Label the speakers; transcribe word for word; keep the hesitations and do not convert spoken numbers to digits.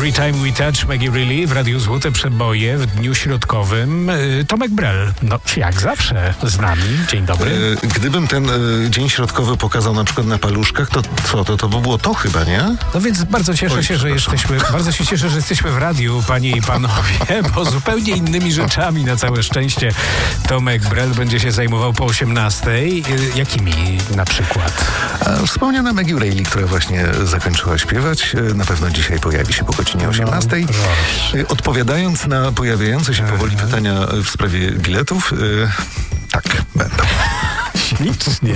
Speaker 1: Every Time We Touch Maggie Reilly w Radiu Złote Przeboje w dniu środkowym. Tomek Brel, no jak zawsze z nami. Dzień dobry.
Speaker 2: Gdybym ten y, dzień środkowy pokazał na przykład na paluszkach, to co, to, to by było to chyba, nie?
Speaker 1: No więc bardzo cieszę
Speaker 2: Oj,
Speaker 1: się, że jesteśmy, bardzo się cieszę, że jesteśmy w radiu, panie i panowie, bo zupełnie innymi rzeczami na całe szczęście Tomek Brel będzie się zajmował po osiemnastej. Jakimi na przykład?
Speaker 2: A wspomniana Maggie Reilly, która właśnie zakończyła śpiewać, na pewno dzisiaj pojawi się po godzinie osiemnastej. No, odpowiadając na pojawiające się powoli pytania w sprawie biletów, yy, tak, będą.
Speaker 1: Ślicznie.